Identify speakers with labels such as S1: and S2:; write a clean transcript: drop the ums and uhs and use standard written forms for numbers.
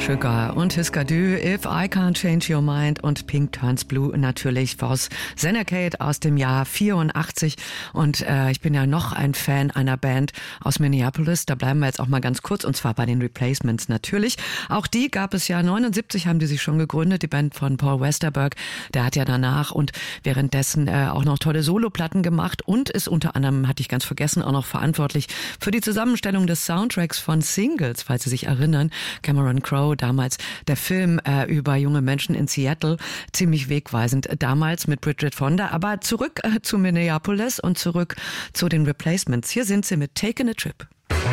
S1: Sugar und Hiskadü, If I Can't Change Your Mind und Pink Turns Blue natürlich aus Xenacate aus dem Jahr 84. Und ich bin ja noch ein Fan einer Band aus Minneapolis. Da bleiben wir jetzt auch mal ganz kurz, und zwar bei den Replacements natürlich. Auch die gab es ja 79, haben die sich schon gegründet, die Band von Paul Westerberg. Der hat ja danach und währenddessen auch noch tolle Soloplatten gemacht und ist unter anderem, hatte ich ganz vergessen, auch noch verantwortlich für die Zusammenstellung des Soundtracks von Singles, falls Sie sich erinnern. Cameron Crowe, damals der Film über junge Menschen in Seattle, ziemlich wegweisend damals mit Bridget Fonda. Aber zurück zu Minneapolis und zurück zu den Replacements. Hier sind sie mit Taking a Trip.